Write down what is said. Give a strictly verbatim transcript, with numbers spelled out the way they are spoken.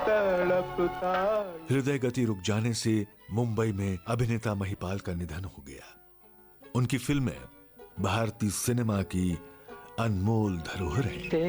तड़पता। हृदय गति रुक जाने से मुंबई में अभिनेता महिपाल का निधन हो गया। उनकी फिल्में भारतीय सिनेमा की अनमोल धरोहर हैं।